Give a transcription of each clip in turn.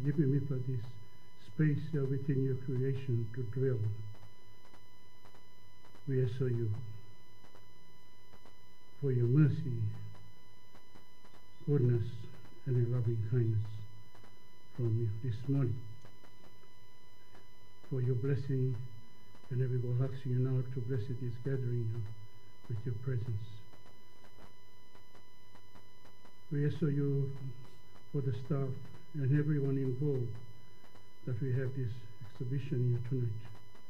give me for this space within your creation to dwell. We ask you for your mercy, goodness, and your loving kindness from you this morning. For your blessing, and we will ask you now to bless this gathering with your presence. We ask you for the staff and everyone involved that we have this exhibition here tonight.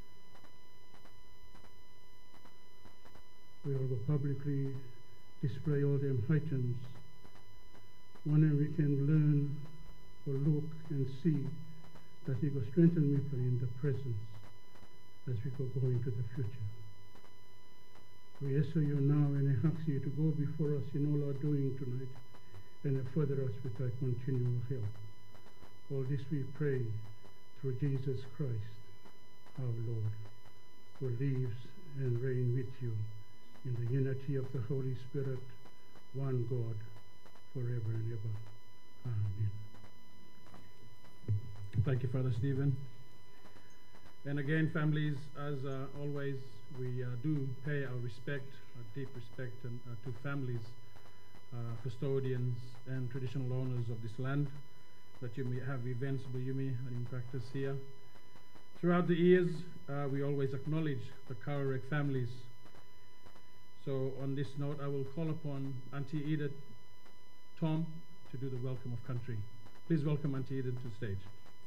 We will publicly display all them items, one we can learn or look and see that He will strengthen me in the presence as we go into the future. We ask you now and I ask you to go before us in all our doing tonight and further us with thy continual help. All this we pray through Jesus Christ, our Lord, who lives and reigns with you in the unity of the Holy Spirit, one God, forever and ever. Amen. Thank you, Father Stephen. And again, families, as always, we do pay our respect, our deep respect to families, custodians, and traditional owners of this land, that you may have events Buyumi and in practice here. Throughout the years, we always acknowledge the Kaurek families. So on this note, I will call upon Auntie Edith Tom to do the welcome of country. Please welcome Auntie Edith to the stage.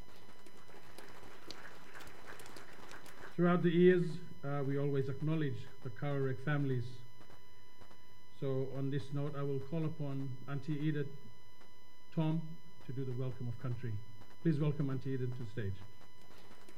Throughout the years, we always acknowledge the Kaurek families. So on this note, I will call upon Auntie Edith Tom to do the welcome of country. Please welcome Auntie Edith to the stage.